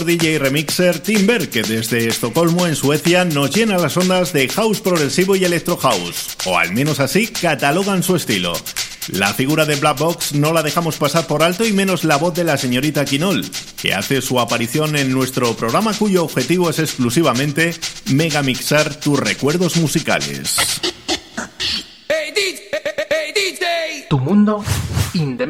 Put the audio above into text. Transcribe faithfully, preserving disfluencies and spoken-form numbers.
D J remixer Timber, que desde Estocolmo, en Suecia, nos llena las ondas de house progresivo y electro house, o al menos así catalogan su estilo. La figura de Black Box no la dejamos pasar por alto, y menos la voz de la señorita Quinol, que hace su aparición en nuestro programa, cuyo objetivo es exclusivamente megamixar tus recuerdos musicales. Tu mundo in the